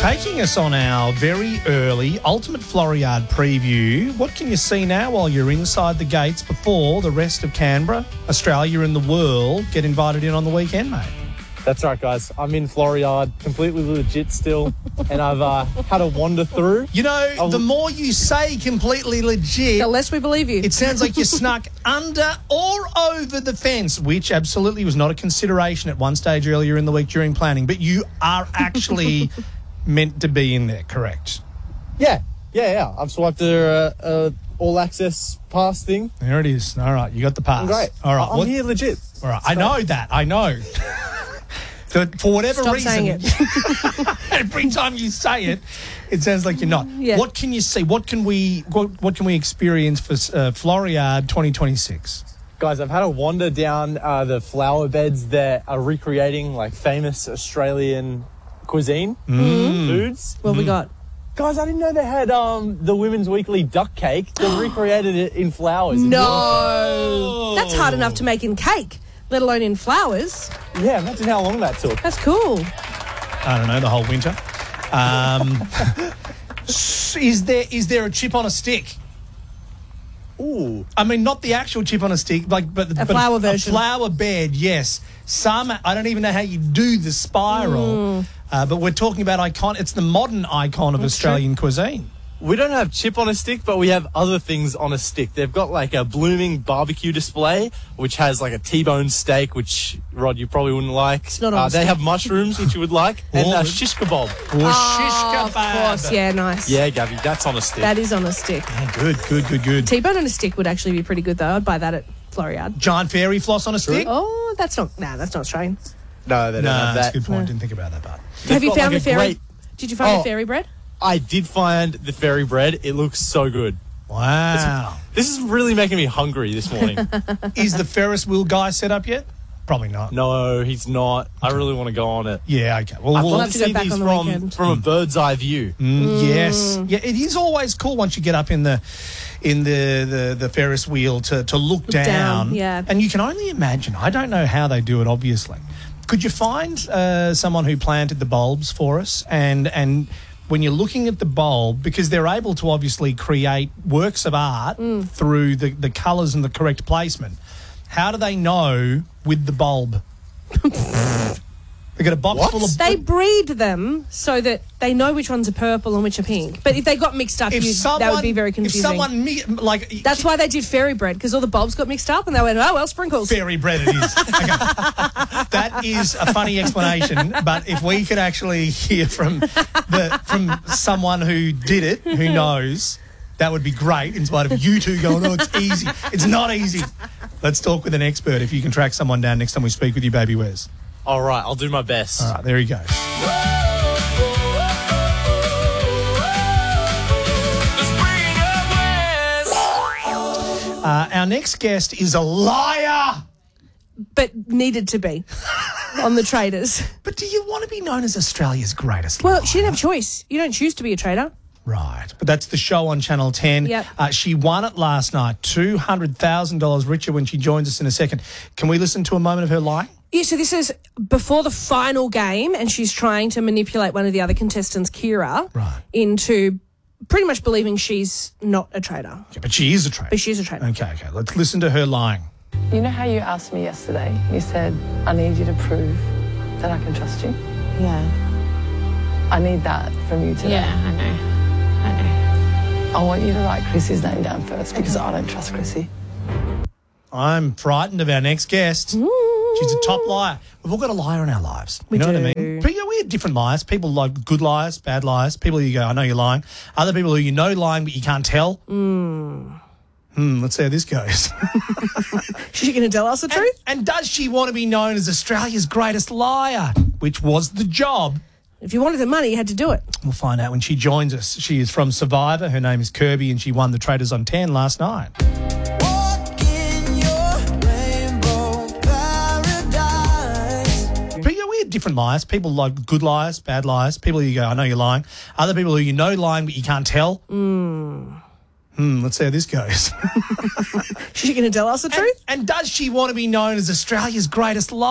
Taking us on our very early Ultimate Floriade preview, what can you see now while you're inside the gates before the rest of Canberra, Australia and the world get invited in on the weekend, mate? That's right, guys. I'm in Floriade, completely legit still, and I've had a wander through. You know, the more you say completely legit, the less we believe you. it sounds like you snuck under or over the fence, which absolutely was not a consideration at one stage earlier in the week during planning, but you are actually meant to be in there, correct? Yeah. I've swiped the all-access pass thing. There it is. All right, you got the pass. Great. All right. I'm here legit. All right, I know that. I know. For whatever Stop reason, saying it. every time you say it, it sounds like you're not. Yeah. What can you see? What can we experience for Floriade 2026? Guys, I've had a wander down the flower beds that are recreating like famous Australian cuisine foods. What we got? Guys, I didn't know they had the Women's Weekly duck cake. They recreated it in flowers. No. That's hard enough to make in cake, let alone in flowers. Yeah, imagine how long that took. That's cool. I don't know, the whole winter. Is there a chip on a stick? Ooh. I mean, not the actual chip on a stick, but flower version. A flower bed, yes. Some, I don't even know how you do the spiral, but we're talking about icon. It's the modern icon of Australian cuisine. We don't have chip on a stick, but we have other things on a stick. They've got like a blooming barbecue display, which has like a T-bone steak, which, Rod, you probably wouldn't like. It's not on a They stick. have mushrooms, which you would like, and shish kebab. Or shish kebab. Of course, yeah, nice. Yeah, Gabby, that's on a stick. That is on a stick. Yeah, good. T-bone on a stick would actually be pretty good, though. I'd buy that at Floriade. Giant fairy floss on a stick? Oh, that's not Australian. No, they don't have That's that. a good point. Didn't think about that part. Have you got found like the a fairy? great- Did you find the fairy bread? I did find the fairy bread. It looks so good. Wow. This is really making me hungry this morning. Is the Ferris wheel guy set up yet? Probably not. No, he's not. I really want to go on it. Yeah, okay. Well, I'd We'll love have to to go see back these on the weekend. from a bird's eye view. Yes. Yeah, it is always cool once you get up in the Ferris wheel to look down. yeah. And you can only imagine. I don't know how they do it, obviously. Could you find someone who planted the bulbs for us? And when you're looking at the bulb, because they're able to obviously create works of art through the colours and the correct placement, how do they know with the bulb? They got a box full of... They breed them so that they know which ones are purple and which are pink. But if they got mixed up, that would be very confusing. If someone, That's why they did fairy bread, because all the bulbs got mixed up and they went, oh, well, sprinkles. Fairy bread it is. Okay. That is a funny explanation, but if we could actually hear from someone who did it, who knows, that would be great, in spite of you two going, oh, it's easy. It's not easy. Let's talk with an expert if you can track someone down next time we speak with you, Baby Wes. All right, I'll do my best. All right, there he goes. Our next guest is a liar. But needed to be on the traders. But do you want to be known as Australia's greatest liar? Well, she didn't have a choice. You don't choose to be a trader. Right, but that's the show on Channel 10. Yep. She won it last night, $200,000 richer when she joins us in a second. Can we listen to a moment of her lying? Yeah, so this is before the final game, and she's trying to manipulate one of the other contestants, Kira, into pretty much believing she's not a trader. Yeah, but she is a trader. But she's a trader. Okay, let's listen to her lying. You know how you asked me yesterday? You said, I need you to prove that I can trust you. Yeah. I need that from you today. Yeah, I know. I want you to write Chrissy's name down first because I don't trust Chrissy. I'm frightened of our next guest. She's a top liar. We've all got a liar in our lives. You know what I mean? We have different liars. People like good liars, bad liars. People who you go, I know you're lying. Other people who you know lying but you can't tell. Let's see how this goes. Is she going to tell us the truth? And does she want to be known as Australia's greatest liar, which was the job? If you wanted the money, you had to do it. We'll find out when she joins us. She is from Survivor. Her name is Kirby, and she won the Traders on 10 last night. We have different liars. People like good liars, bad liars. People who you go, I know you're lying. Other people who you know lying but you can't tell. Let's see how this goes. Is she going to tell us the truth? And does she want to be known as Australia's greatest liar?